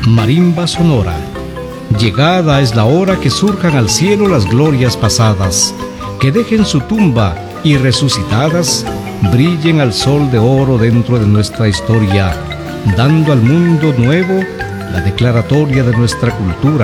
Marimba sonora. Llegada es la hora que surjan al cielo las glorias pasadas, que dejen su tumba y resucitadas, brillen al sol de oro dentro de nuestra historia, dando al mundo nuevo la declaratoria de nuestra cultura.